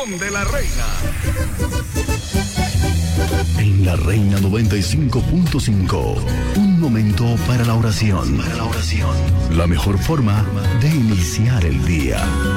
corazón de la reina. En la Reina 95.5, un momento para la oración. La mejor forma de iniciar el día.